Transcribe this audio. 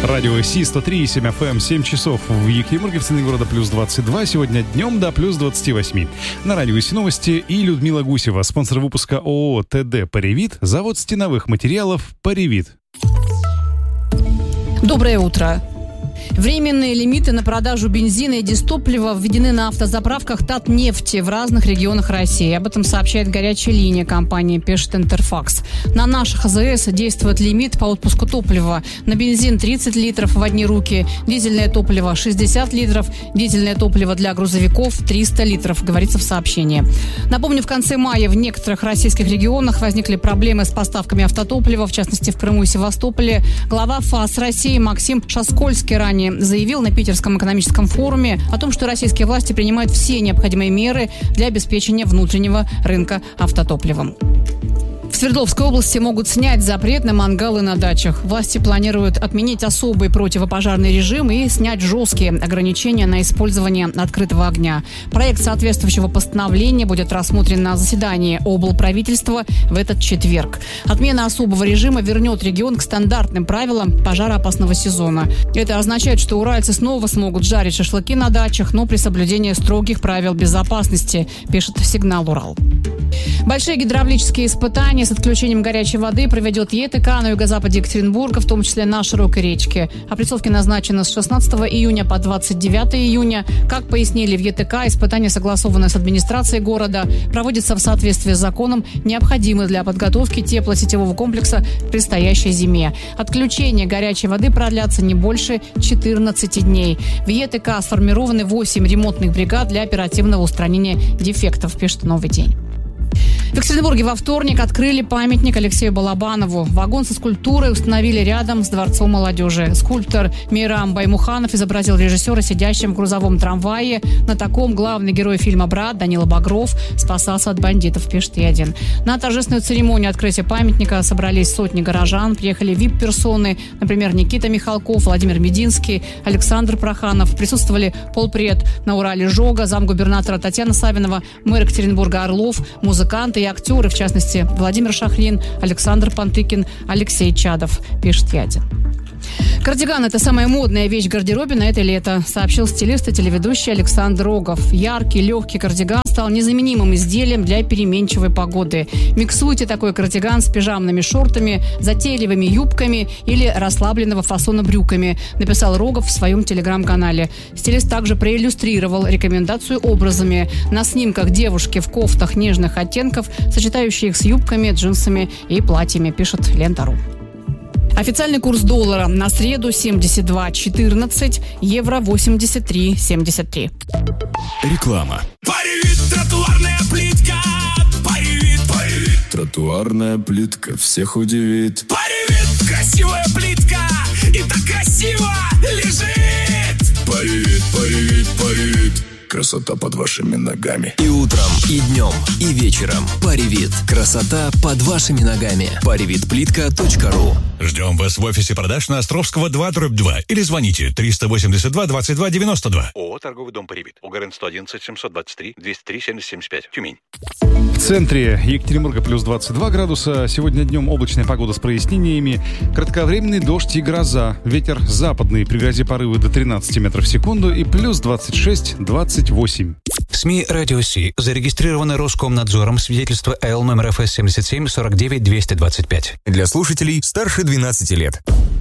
Радио Си-103,7 FM, 7 часов в Екатеринбурге, в центре города плюс 22. Сегодня днем до плюс 28. На радио Си новости и Людмила Гусева, спонсор выпуска ООО ТД «Паривит», завод стеновых материалов «Паривит». Доброе утро. Временные лимиты на продажу бензина и дизтоплива введены на автозаправках Татнефти в разных регионах России. Об этом сообщает горячая линия компании, пишет Интерфакс. На наших АЗС действует лимит по отпуску топлива. На бензин 30 литров в одни руки, дизельное топливо 60 литров, дизельное топливо для грузовиков 300 литров, говорится в сообщении. Напомню, в конце мая в некоторых российских регионах возникли проблемы с поставками автотоплива, в частности в Крыму и Севастополе. Глава ФАС России Максим Шаскольский ранее заявил на Питерском экономическом форуме о том, что российские власти принимают все необходимые меры для обеспечения внутреннего рынка автотопливом. В Свердловской области могут снять запрет на мангалы на дачах. Власти планируют отменить особый противопожарный режим и снять жесткие ограничения на использование открытого огня. Проект соответствующего постановления будет рассмотрен на заседании облправительства в этот четверг. Отмена особого режима вернет регион к стандартным правилам пожароопасного сезона. Это означает, что уральцы снова смогут жарить шашлыки на дачах, но при соблюдении строгих правил безопасности, пишет «Сигнал Урал». Большие гидравлические испытания с отключением горячей воды проведет ЕТК на юго-западе Екатеринбурга, в том числе на широкой речке. Определение назначено с 16 июня по 29 июня. Как пояснили в ЕТК, испытания согласованы с администрацией города, проводятся в соответствии с законом, необходимы для подготовки теплосетевого комплекса к предстоящей зиме. Отключение горячей воды продлятся не больше 14 дней. В ЕТК сформированы 8 ремонтных бригад для оперативного устранения дефектов, пишет «Новый день». В Екатеринбурге во вторник открыли памятник Алексею Балабанову. Вагон со скульптурой установили рядом с Дворцом молодежи. Скульптор Мейрам Баймуханов изобразил режиссера, сидящим в грузовом трамвае. На таком главный герой фильма «Брат» Данила Багров спасался от бандитов, пишет Е1. На торжественную церемонию открытия памятника собрались сотни горожан. Приехали вип-персоны, например, Никита Михалков, Владимир Мединский, Александр Проханов. Присутствовали полпред на Урале Жога, замгубернатора Татьяна Савинова, мэр Екатеринбурга Орлов, музыканты и актеры, в частности, Владимир Шахрин, Александр Пантыкин, Алексей Чадов, пишет Ядин. Кардиган – это самая модная вещь в гардеробе на это лето, сообщил стилист и телеведущий Александр Рогов. Яркий, легкий кардиган стал незаменимым изделием для переменчивой погоды. Миксуйте такой кардиган с пижамными шортами, затейливыми юбками или расслабленного фасона брюками, написал Рогов в своем телеграм-канале. Стилист также проиллюстрировал рекомендацию образами. На снимках девушки в кофтах нежных оттенков, сочетающие их с юбками, джинсами и платьями, пишет Лента.ру. Официальный курс доллара на среду 72.14, евро 83.73. Реклама. Паривит, тротуарная плитка. Паривит, паривит. Тротуарная плитка всех удивит. Паривит, красивая плитка. И так красиво лежит. Паривит, паривит, паривит. Красота под вашими ногами. И утром, и днем, и вечером. Паривит. Красота под вашими ногами. Паривитплитка.ру. Ждем вас в офисе продаж на Островского 2/2 или звоните 382 22 92. ООО «Торговый дом Паривит». УГРН 111 723 203 7075. Тюмень. В центре Екатеринбурга плюс 22 градуса. Сегодня днем облачная погода с прояснениями. Кратковременный дождь и гроза. Ветер западный, при грозе порывы до 13 метров в секунду и плюс 26-28. СМИ «Радио Си» зарегистрированы Роскомнадзором. Свидетельство АЛ номер ФС 77 49 225. Для слушателей старше 12 лет.